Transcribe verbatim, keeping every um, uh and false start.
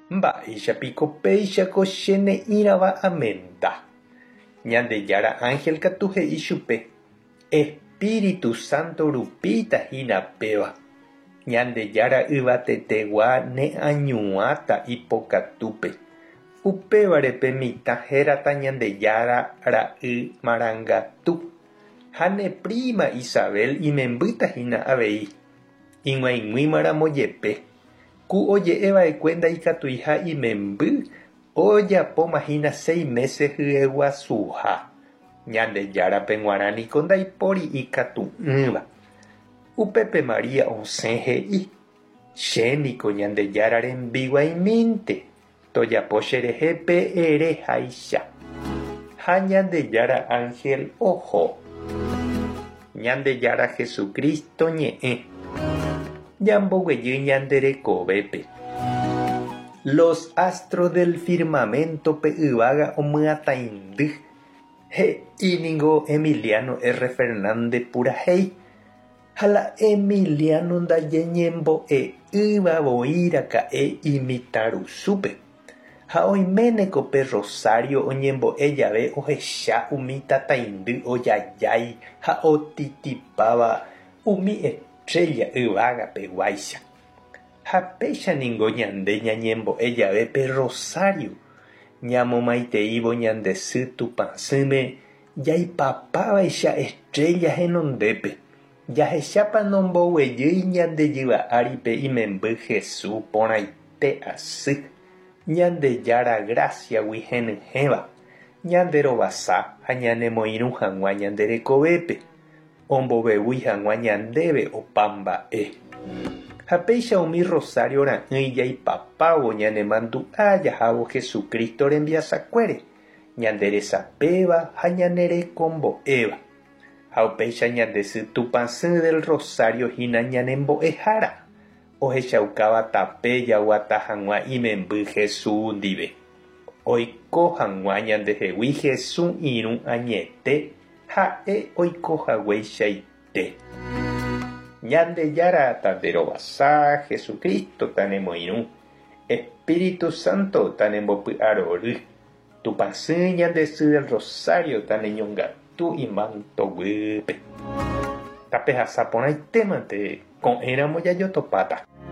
Mba'éichapiko péichako chene'írãva aménta. Ñandejára Ángel katu he'i chupe. Espíritu Santo rupítahína péva. Ñandejára yvatetegua ne'añuãta ipokatúpe. Upévarepe mitã hérata Ñandejára ra'y marangatu. Ha ne prima Isabel imembýtahína avei. Ig̃uaig̃uímaramo jepe. Ku oje'eva'ekue ndaikatúi ha imemby ojapómahína seis meses hyeguasuha. Ñandejárape g̃uarãniko ndaipóri ikatu'ỹva. Upépe María osẽ he'i. Chéniko Ñandejára rembiguaimínte. Tojapo cherehépe ereháicha. Ha Ñandejára Ángel oho. Ñandejára Jesucristo ñe'ẽ. Ñamboguejy ñanderekovépe. Los astros del firmamento pe yvága omyatãindy. He'íningo Emiliano R. Fernández Purahéi. Ha la Emiliano ndaje ñembo'e'ỹvavoíraka'e imitãrusúpe. Ha oiméneko pe Rosario oñembo'e jave ohecha umi tataindy ojajái ha otitipáva umi estrella yvágapeguáicha. Ha péichaningo ñande ñañembo'e jave pe Rosario ñamomaiteívo ñande sy Tupãsýme jaipapávaicha estrella henondépe. Jahechápa nomboguejýi ñandejýva áripe imemby Jesús porãite asy. Ñandejára Graciagui henyhẽva. Ñanderovasa ha ñanemoirũ hag̃ua ñanderekovépe. Ombovevúi hag̃ua ñandéve opa mba'e. Ha péicha umi Rosario ra'ỹi jaipapávo ñanemandu'a jahávo Jesucristo rembiasakuére. Ñanderesapéva ha ñanerekombo'éva. Ha upéicha ñande sy Tupãsy del Rosario hína ñanembo'ehára. Ohechaukáva tape jaguata hag̃ua imemby Jesús ndive. Oiko hag̃ua ñandehegui Jesús irũ añete ha'e oikohagueichaite. Ñandejára tanderovasa Jesucristo tanemoirũ. Espíritu Santo tanembopy'arory. Tupãsy ñande sy del Rosario taneñongatu imantoguýpe. Tape hasa porãitémante ko'ẽramo jajotopáta.